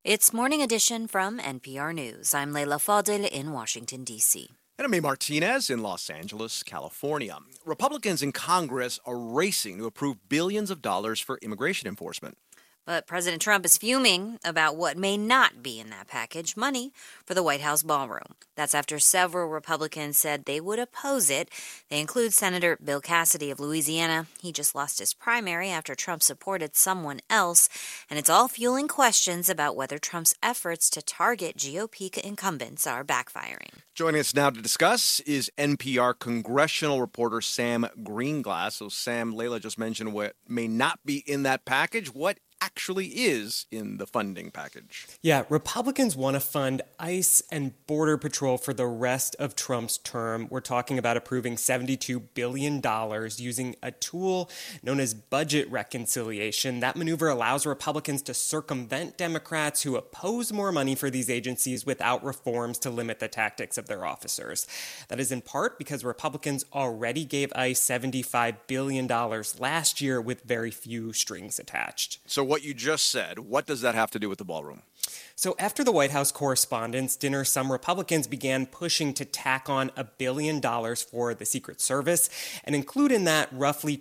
It's Morning Edition from NPR News. I'm Leila Fadel in Washington, D.C. And I'm Amy Martinez in Los Angeles, California. Republicans in Congress are racing to approve billions of dollars for immigration enforcement. But President Trump is fuming about what may not be in that package, money for the White House ballroom. That's after several Republicans said they would oppose it. They include Senator Bill Cassidy of Louisiana. He just lost his primary after Trump supported someone else. And it's all fueling questions about whether Trump's efforts to target GOP incumbents are backfiring. Joining us now to discuss is NPR congressional reporter Sam Greenglass. So, Sam, Leila just mentioned what may not be in that package. What actually is in the funding package? Yeah, Republicans want to fund ICE and Border Patrol for the rest of Trump's term. We're talking about approving $72 billion using a tool known as budget reconciliation. That maneuver allows Republicans to circumvent Democrats who oppose more money for these agencies without reforms to limit the tactics of their officers. That is in part because Republicans already gave ICE $75 billion last year with very few strings attached. So what you just said, what does that have to do with the ballroom? So after the White House Correspondents' Dinner, some Republicans began pushing to tack on $1 billion for the Secret Service and include in that roughly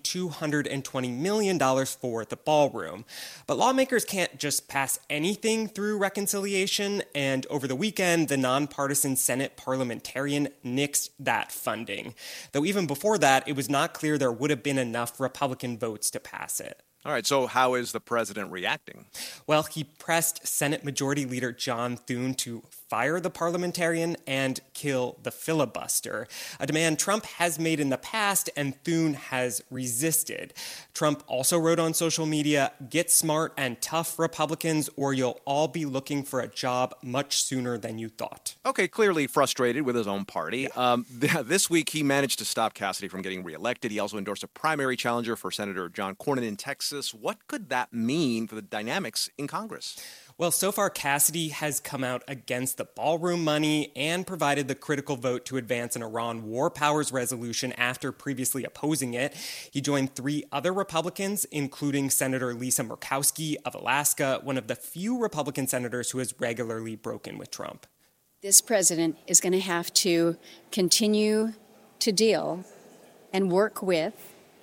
$220 million for the ballroom. But lawmakers can't just pass anything through reconciliation, and over the weekend, the nonpartisan Senate parliamentarian nixed that funding. Though even before that, it was not clear there would have been enough Republican votes to pass it. All right, so how is the president reacting? Well, he pressed Senate Majority Leader John Thune to fire the parliamentarian and kill the filibuster, a demand Trump has made in the past and Thune has resisted. Trump also wrote on social media, "Get smart and tough, Republicans, or you'll all be looking for a job much sooner than you thought." Okay, clearly frustrated with his own party. This week, he managed to stop Cassidy from getting reelected. He also endorsed a primary challenger for Senator John Cornyn in Texas. What could that mean for the dynamics in Congress? Well, so far, Cassidy has come out against the ballroom money and provided the critical vote to advance an Iran war powers resolution after previously opposing it. He joined 3 other Republicans, including Senator Lisa Murkowski of Alaska, one of the few Republican senators who has regularly broken with Trump. This president is going to have to continue to deal and work with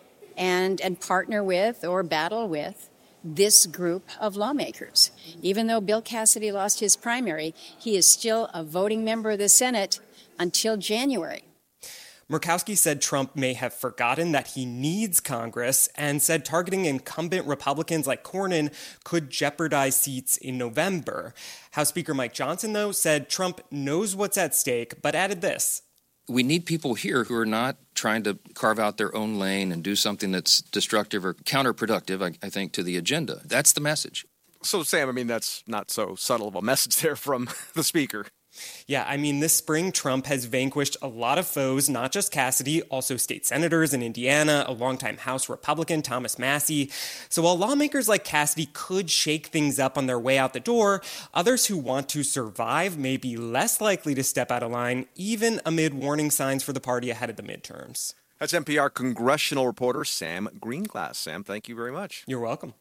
and partner with or battle with this group of lawmakers. Even though Bill Cassidy lost his primary, he is still a voting member of the Senate until January. Murkowski said Trump may have forgotten that he needs Congress and said targeting incumbent Republicans like Cornyn could jeopardize seats in November. House Speaker Mike Johnson, though, said Trump knows what's at stake, but added this. We need people here who are not trying to carve out their own lane and do something that's destructive or counterproductive, I think, to the agenda. That's the message. So, Sam, that's not so subtle of a message there from the speaker. Yeah, this spring, Trump has vanquished a lot of foes, not just Cassidy, also state senators in Indiana, a longtime House Republican, Thomas Massie. So while lawmakers like Cassidy could shake things up on their way out the door, others who want to survive may be less likely to step out of line, even amid warning signs for the party ahead of the midterms. That's NPR congressional reporter Sam Greenglass. Sam, thank you very much. You're welcome.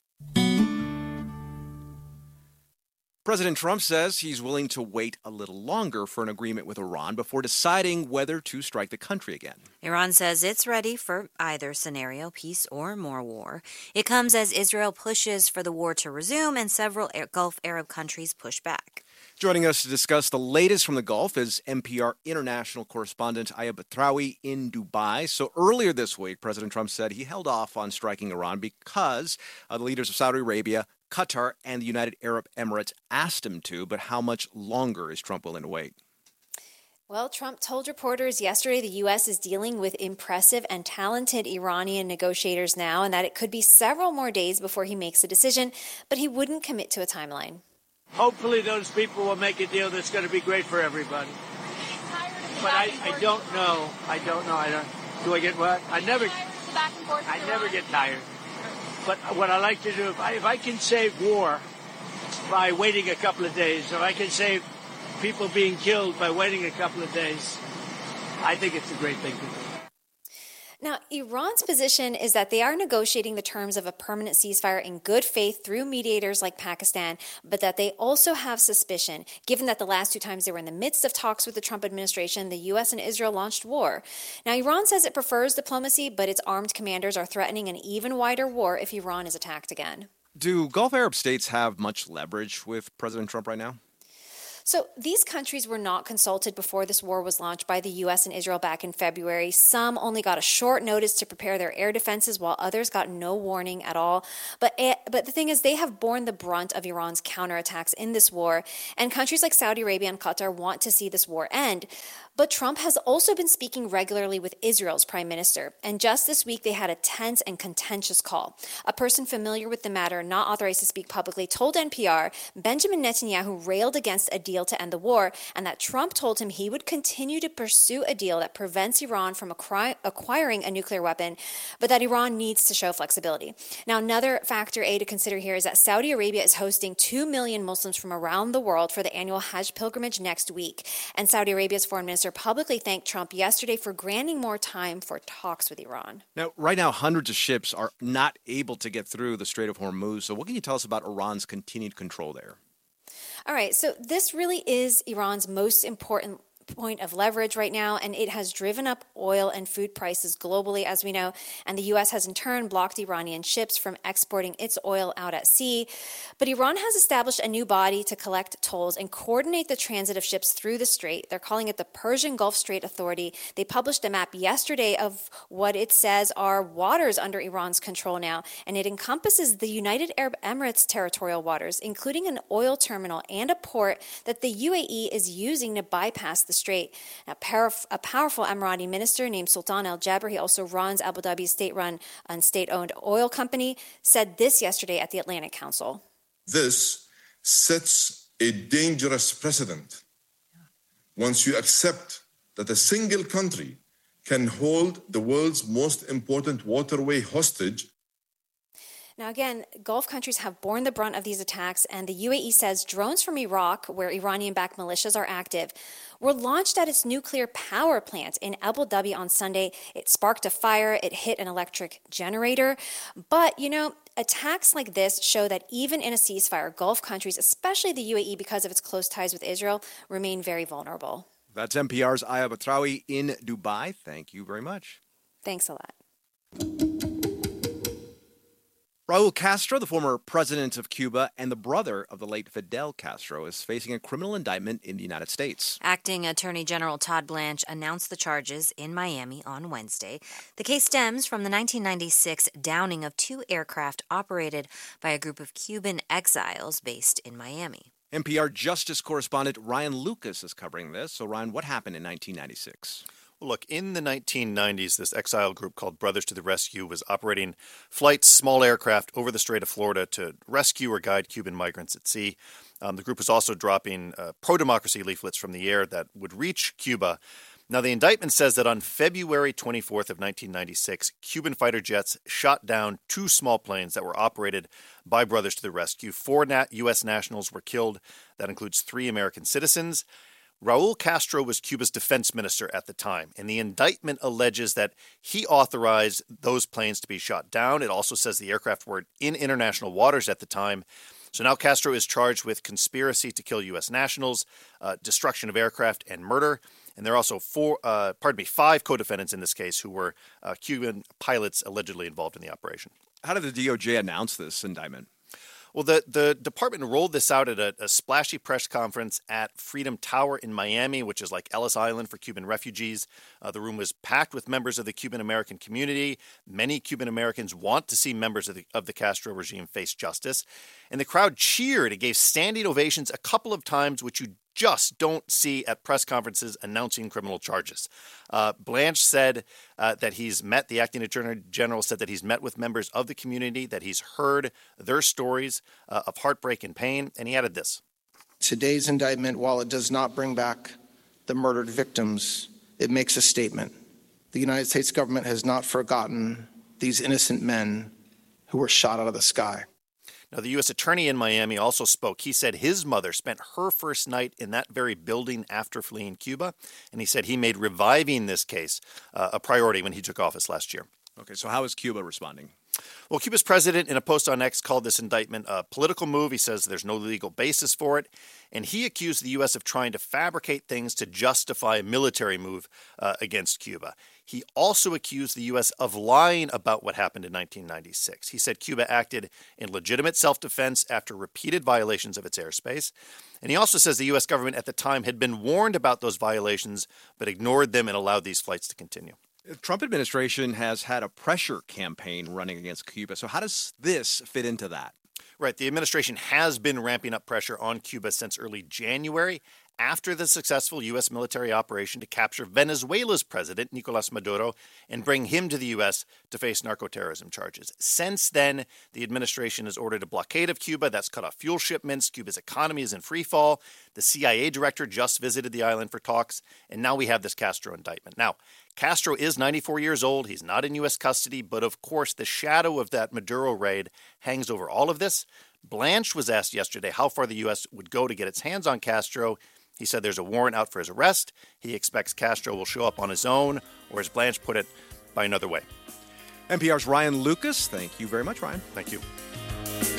President Trump says he's willing to wait a little longer for an agreement with Iran before deciding whether to strike the country again. Iran says it's ready for either scenario, peace or more war. It comes as Israel pushes for the war to resume and several Gulf Arab countries push back. Joining us to discuss the latest from the Gulf is NPR international correspondent Aya Batrawi in Dubai. So earlier this week, President Trump said he held off on striking Iran because the leaders of Saudi Arabia, Qatar, and the United Arab Emirates asked him to, but how much longer is Trump willing to wait? Well, Trump told reporters yesterday the U.S. is dealing with impressive and talented Iranian negotiators now, and that it could be several more days before he makes a decision, but he wouldn't commit to a timeline. Hopefully those people will make a deal that's going to be great for everybody. But I don't know. Do I get what? I never get tired. But what I like to do, if I can save war by waiting a couple of days, if I can save people being killed by waiting a couple of days, I think it's a great thing to do. Now, Iran's position is that they are negotiating the terms of a permanent ceasefire in good faith through mediators like Pakistan, but that they also have suspicion, given that the last two times they were in the midst of talks with the Trump administration, the U.S. and Israel launched war. Now, Iran says it prefers diplomacy, but its armed commanders are threatening an even wider war if Iran is attacked again. Do Gulf Arab states have much leverage with President Trump right now? So these countries were not consulted before this war was launched by the U.S. and Israel back in February. Some only got a short notice to prepare their air defenses, while others got no warning at all. But the thing is, they have borne the brunt of Iran's counterattacks in this war, and countries like Saudi Arabia and Qatar want to see this war end. But Trump has also been speaking regularly with Israel's prime minister, and just this week they had a tense and contentious call. A person familiar with the matter, not authorized to speak publicly, told NPR Benjamin Netanyahu railed against a deal to end the war, and that Trump told him he would continue to pursue a deal that prevents Iran from acquiring a nuclear weapon, but that Iran needs to show flexibility. Now, another factor A to consider here is that Saudi Arabia is hosting 2 million Muslims from around the world for the annual Hajj pilgrimage next week, and Saudi Arabia's foreign minister publicly thanked Trump yesterday for granting more time for talks with Iran. Now, right now, hundreds of ships are not able to get through the Strait of Hormuz. So what can you tell us about Iran's continued control there? All right, so this really is Iran's most important point of leverage right now, and it has driven up oil and food prices globally, as we know, and the U.S. has in turn blocked Iranian ships from exporting its oil out at sea. But Iran has established a new body to collect tolls and coordinate the transit of ships through the strait. They're calling it the Persian Gulf Strait Authority. They published a map yesterday of what it says are waters under Iran's control now, and it encompasses the United Arab Emirates territorial waters, including an oil terminal and a port that the UAE is using to bypass the strait. Now, a powerful Emirati minister named Sultan Al Jaber, he also runs Abu Dhabi's state-run and state-owned oil company, said this yesterday at the Atlantic Council. This sets a dangerous precedent. Once you accept that a single country can hold the world's most important waterway hostage. Now, again, Gulf countries have borne the brunt of these attacks, and the UAE says drones from Iraq, where Iranian-backed militias are active, were launched at its nuclear power plant in Abu Dhabi on Sunday. It sparked a fire. It hit an electric generator. But, attacks like this show that even in a ceasefire, Gulf countries, especially the UAE because of its close ties with Israel, remain very vulnerable. That's NPR's Aya Batrawi in Dubai. Thank you very much. Thanks a lot. Raul Castro, the former president of Cuba and the brother of the late Fidel Castro, is facing a criminal indictment in the United States. Acting Attorney General Todd Blanche announced the charges in Miami on Wednesday. The case stems from the 1996 downing of 2 aircraft operated by a group of Cuban exiles based in Miami. NPR Justice correspondent Ryan Lucas is covering this. So, Ryan, what happened in 1996? Well, look, in the 1990s, this exile group called Brothers to the Rescue was operating flights, small aircraft over the Strait of Florida to rescue or guide Cuban migrants at sea. The group was also dropping pro-democracy leaflets from the air that would reach Cuba. Now, the indictment says that on February 24th of 1996, Cuban fighter jets shot down 2 small planes that were operated by Brothers to the Rescue. 4 U.S. nationals were killed. That includes 3 American citizens. Raul Castro was Cuba's defense minister at the time, and the indictment alleges that he authorized those planes to be shot down. It also says the aircraft were in international waters at the time. So now Castro is charged with conspiracy to kill U.S. nationals, destruction of aircraft, and murder. And there are also 5 co-defendants in this case who were Cuban pilots allegedly involved in the operation. How did the DOJ announce this indictment? Well, the department rolled this out at a splashy press conference at Freedom Tower in Miami, which is like Ellis Island for Cuban refugees. The room was packed with members of the Cuban-American community. Many Cuban Americans want to see members of the Castro regime face justice. And the crowd cheered. It gave standing ovations a couple of times, which you just don't see at press conferences announcing criminal charges. Blanche said that the acting attorney general said that he's met with members of the community, that he's heard their stories of heartbreak and pain, and he added this. Today's indictment, while it does not bring back the murdered victims, it makes a statement. The United States government has not forgotten these innocent men who were shot out of the sky. Now, the U.S. attorney in Miami also spoke. He said his mother spent her first night in that very building after fleeing Cuba, and he said he made reviving this case a priority when he took office last year. Okay, so how is Cuba responding? Well, Cuba's president, in a post on X, called this indictment a political move. He says there's no legal basis for it. And he accused the U.S. of trying to fabricate things to justify a military move against Cuba. He also accused the U.S. of lying about what happened in 1996. He said Cuba acted in legitimate self-defense after repeated violations of its airspace. And he also says the U.S. government at the time had been warned about those violations, but ignored them and allowed these flights to continue. The Trump administration has had a pressure campaign running against Cuba. So how does this fit into that? Right. The administration has been ramping up pressure on Cuba since early January after the successful U.S. military operation to capture Venezuela's president, Nicolas Maduro, and bring him to the U.S. to face narco-terrorism charges. Since then, the administration has ordered a blockade of Cuba. That's cut off fuel shipments. Cuba's economy is in free fall. The CIA director just visited the island for talks. And now we have this Castro indictment. Now, Castro is 94 years old. He's not in U.S. custody. But of course, the shadow of that Maduro raid hangs over all of this. Blanche was asked yesterday how far the U.S. would go to get its hands on Castro. He said there's a warrant out for his arrest. He expects Castro will show up on his own, or as Blanche put it, by another way. NPR's Ryan Lucas. Thank you very much, Ryan. Thank you.